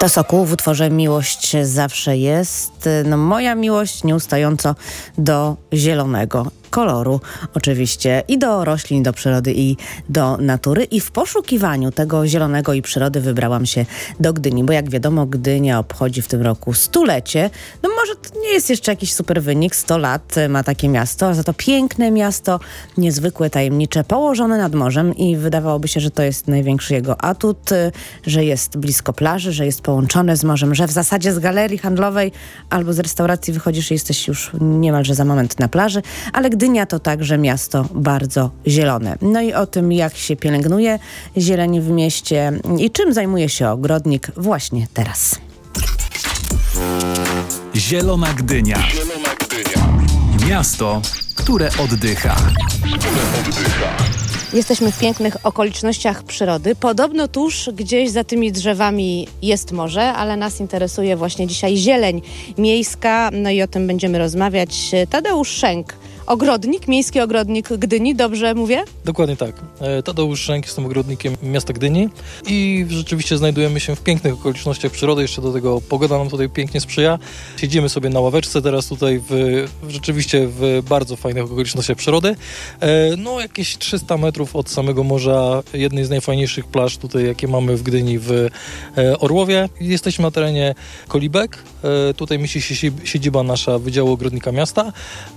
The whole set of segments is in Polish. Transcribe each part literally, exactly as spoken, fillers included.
To Sokół w utworze Miłość zawsze jest. No, moja miłość nieustająco do zielonego koloru oczywiście i do roślin, do przyrody i do natury. I w poszukiwaniu tego zielonego i przyrody wybrałam się do Gdyni, bo jak wiadomo Gdynia obchodzi w tym roku stulecie. No może to nie jest jeszcze jakiś super wynik, sto lat ma takie miasto, a za to piękne miasto, niezwykłe, tajemnicze, położone nad morzem i wydawałoby się, że to jest największy jego atut, że jest blisko plaży, że jest połączone z morzem, że w zasadzie z galerii handlowej albo z restauracji wychodzisz i jesteś już niemalże za moment na plaży, ale Gdynia to także miasto bardzo zielone. No i o tym, jak się pielęgnuje zieleń w mieście i czym zajmuje się ogrodnik właśnie teraz. Zielona Gdynia. Zielona Gdynia. Miasto, które oddycha. Jesteśmy w pięknych okolicznościach przyrody. Podobno tuż gdzieś za tymi drzewami jest morze, ale nas interesuje właśnie dzisiaj zieleń miejska. No i o tym będziemy rozmawiać. Tadeusz Szenk, ogrodnik, miejski ogrodnik Gdyni, dobrze mówię? Dokładnie tak. Tadeusz Szenk, jestem ogrodnikiem miasta Gdyni i rzeczywiście znajdujemy się w pięknych okolicznościach przyrody. Jeszcze do tego pogoda nam tutaj pięknie sprzyja. Siedzimy sobie na ławeczce teraz tutaj w, rzeczywiście w bardzo fajnych okolicznościach przyrody. No jakieś trzysta metrów od samego morza, jednej z najfajniejszych plaż tutaj, jakie mamy w Gdyni w Orłowie. Jesteśmy na terenie Kolibek. Tutaj mieści się siedziba nasza Wydziału Ogrodnika Miasta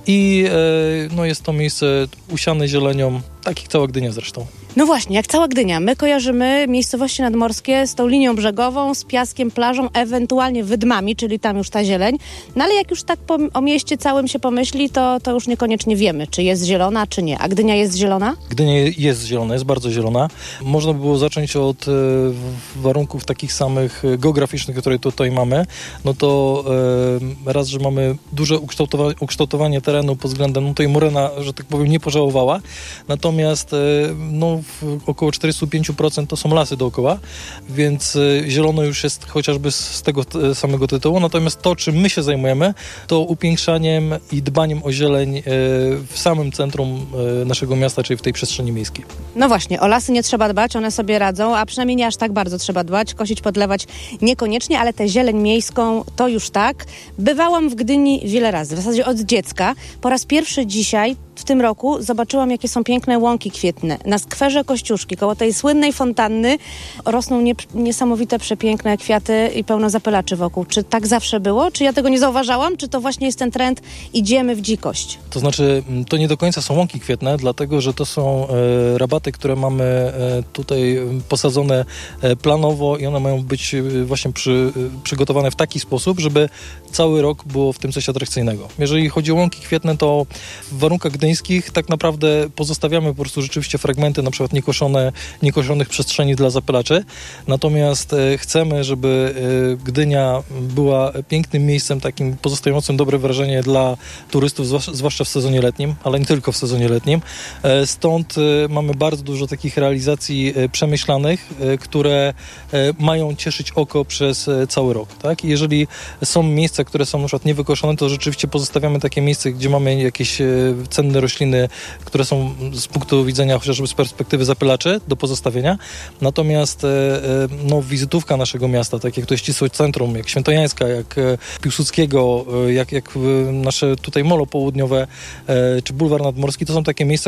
i no jest to miejsce usiane zielenią, tak jak cała Gdynia zresztą. No właśnie, jak cała Gdynia. My kojarzymy miejscowości nadmorskie z tą linią brzegową, z piaskiem, plażą, ewentualnie wydmami, czyli tam już ta zieleń. No ale jak już tak po, o mieście całym się pomyśli, to, to już niekoniecznie wiemy, czy jest zielona, czy nie. A Gdynia jest zielona? Gdynia jest zielona, jest bardzo zielona. Można by było zacząć od e, warunków takich samych geograficznych, które tutaj mamy. No to e, raz, że mamy duże ukształtowa- ukształtowanie terenu pod względem, no tutaj morena, że tak powiem, nie pożałowała. Natomiast e, no około czterdzieści pięć procent to są lasy dookoła, więc zielono już jest chociażby z tego samego tytułu. Natomiast to, czym my się zajmujemy, to upiększaniem i dbaniem o zieleń w samym centrum naszego miasta, czyli w tej przestrzeni miejskiej. No właśnie, o lasy nie trzeba dbać, one sobie radzą, a przynajmniej nie aż tak bardzo trzeba dbać, kosić, podlewać niekoniecznie, ale tę zieleń miejską to już tak. Bywałam w Gdyni wiele razy, w zasadzie od dziecka. Po raz pierwszy dzisiaj, w tym roku, zobaczyłam, jakie są piękne łąki kwietne. Na skwerze Kościuszki, koło tej słynnej fontanny, rosną nie, niesamowite, przepiękne kwiaty i pełno zapylaczy wokół. Czy tak zawsze było? Czy ja tego nie zauważałam? Czy to właśnie jest ten trend, idziemy w dzikość? To znaczy, to nie do końca są łąki kwietne, dlatego, że to są e, rabaty, które mamy e, tutaj posadzone e, planowo i one mają być e, właśnie przy, e, przygotowane w taki sposób, żeby cały rok było w tym coś atrakcyjnego. Jeżeli chodzi o łąki kwietne, to w warunkach gdyńskich tak naprawdę pozostawiamy po prostu rzeczywiście fragmenty, na przykład niekoszone, niekoszonych przestrzeni dla zapylaczy. Natomiast e, chcemy, żeby e, Gdynia była pięknym miejscem, takim pozostawiającym dobre wrażenie dla turystów, zwłasz, zwłaszcza w sezonie letnim, ale nie tylko w sezonie letnim. E, stąd e, mamy bardzo dużo takich realizacji e, przemyślanych, e, które e, mają cieszyć oko przez e, cały rok. Tak? I jeżeli są miejsca, które są na przykład niewykoszone, to rzeczywiście pozostawiamy takie miejsce, gdzie mamy jakieś e, cenne rośliny, które są z punktu widzenia chociażby z perspektywy zapylaczy do pozostawienia. Natomiast e, no, wizytówka naszego miasta, tak jak to jest ścisłość centrum, jak Świętojańska, jak e, Piłsudskiego, e, jak, jak nasze tutaj molo południowe, e, czy bulwar nadmorski, to są takie miejsca,